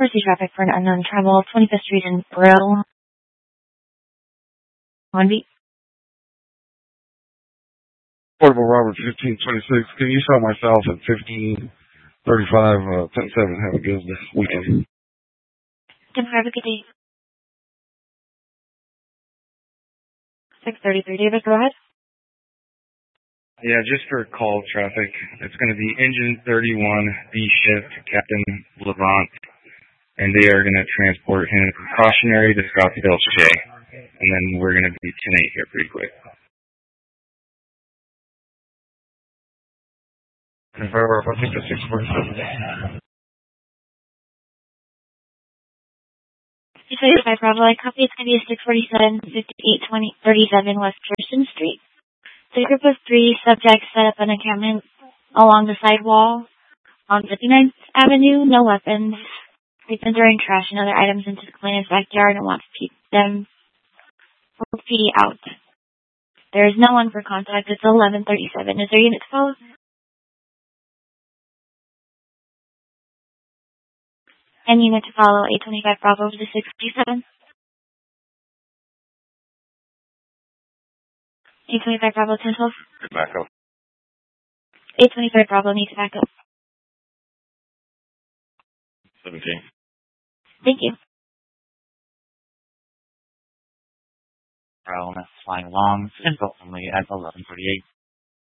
4C traffic for an unknown travel, 25th Street in Brill. 1B. Portable Robert 1526. Can you sell myself at 1535, 10-7? Have a good weekend. 10-5, have a good day. 633, David, go ahead. Yeah, just for call traffic, it's going to be Engine 31, B shift, Captain Levant, and they are going to transport him precautionary to Scottsdale Shea, and then we're going to be 10-8 here pretty quick. And Forever, I think that's 647. You say 5 Bravo, I copy. It's going to be a 647, 5837 West Thurston Street. The group of 3 subjects set up an encampment along the sidewall on 59th Avenue. No weapons. They've been throwing trash and other items into the plaintiff's backyard and want to keep them PD out. There is no one for contact. It's 1137. Is there unit to follow? And unit to follow 825 Bravo to 637. 825 Bravo 1012. Back up. 825 Bravo needs to back up. 17. Thank you. Brown flying along, and only at 11:48.